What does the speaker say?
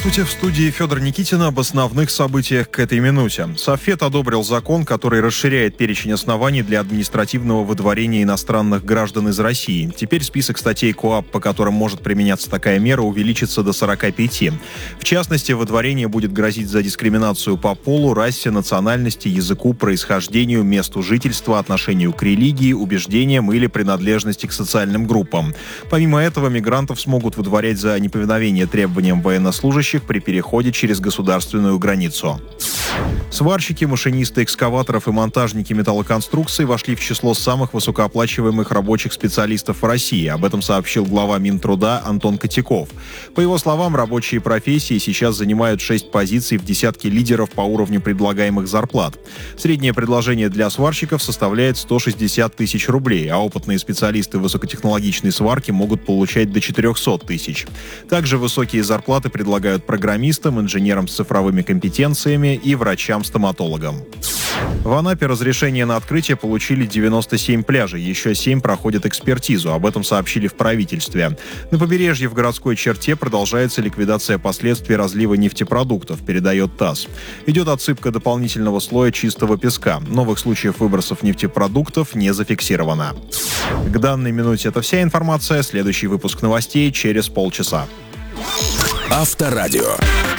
Здравствуйте, в студии Федор Никитин об основных событиях к этой минуте. Совет одобрил закон, который расширяет перечень оснований для административного выдворения иностранных граждан из России. Теперь список статей КоАП, по которым может применяться такая мера, увеличится до 45. В частности, выдворение будет грозить за дискриминацию по полу, расе, национальности, языку, происхождению, месту жительства, отношению к религии, убеждениям или принадлежности к социальным группам. Помимо этого, мигрантов смогут выдворять за неповиновение требованиям военнослужащих при переходе через государственную границу. Сварщики, машинисты экскаваторов и монтажники металлоконструкций вошли в число самых высокооплачиваемых рабочих специалистов в России. Об этом сообщил глава Минтруда Антон Котяков. По его словам, рабочие профессии сейчас занимают 6 позиций в десятке лидеров по уровню предлагаемых зарплат. Среднее предложение для сварщиков составляет 160 тысяч рублей, а опытные специалисты высокотехнологичной сварки могут получать до 400 тысяч. Также высокие зарплаты предлагают программистам, инженерам с цифровыми компетенциями и врачам-стоматологам. В Анапе разрешение на открытие получили 97 пляжей, еще 7 проходят экспертизу, об этом сообщили в правительстве. На побережье в городской черте продолжается ликвидация последствий разлива нефтепродуктов, передает ТАСС. Идет отсыпка дополнительного слоя чистого песка. Новых случаев выбросов нефтепродуктов не зафиксировано. К данной минуте это вся информация. Следующий выпуск новостей через полчаса. Авторадио.